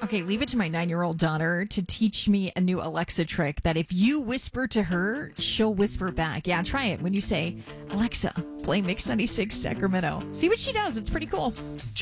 Okay, leave it to my 9-year-old daughter to teach me a new Alexa trick that if you whisper to her, she'll whisper back. Yeah, try it when you say, Alexa, play Mix 96 Sacramento. See what she does. It's pretty cool.